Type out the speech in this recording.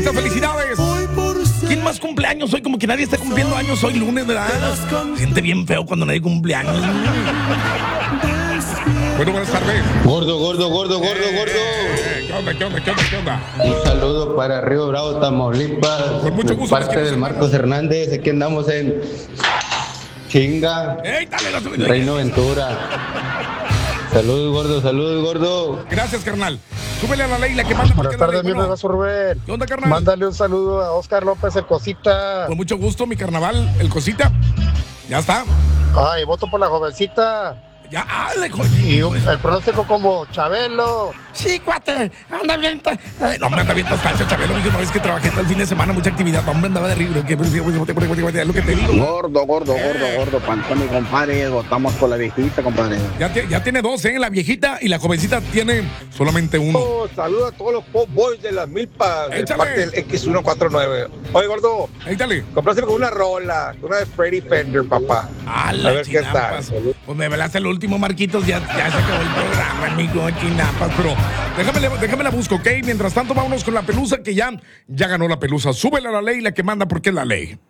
Gordita, felicidades. ¿Quién más cumpleaños hoy? Como que nadie está cumpliendo años hoy lunes, ¿verdad? Se siente bien feo cuando nadie cumpleaños. Bueno, buenas tardes. Gordo. ¿Qué onda? Un saludo para Río Bravo, Tamaulipas. Con mucho gusto. Parte del Marcos Hernández. Aquí andamos en Chinga. ¡Ey, dale! Reino Ventura. Saludos, gordo. Gracias, carnal. Súbele a la ley, la que manda. Buenas tardes, mi amigo Rubén. ¿Qué onda, carnal? Mándale un saludo a Oscar López, el Cosita. Con mucho gusto, mi carnaval, el Cosita. Ya está. Ay, voto por la jovencita. Ya, dale, Y el pronóstico como Chabelo. Sí, cuate, anda bien. No, hombre, anda bien descalzo, Chabelo. Dije una vez que trabajé todo el fin de semana, mucha actividad. No, hombre, andaba de río. Es lo que te digo. Gordo, Pantón y compadre, votamos por la viejita, compadre. Ya tiene dos, ¿eh? La viejita y la jovencita tiene solamente uno. Saluda a todos los pop boys de las milpas, de Échale. parte del X149. Oye, gordo, Échale. complace con una rola, una de Freddy Fender, papá. A ver qué tal. Pues me velaste el último, Marquitos. Ya se acabó el programa, amigo, chinapas. Pero déjame la busco, ¿ok? Mientras tanto, vámonos con la pelusa, que ya ganó la pelusa. Súbele a la ley, la que manda, porque es la ley.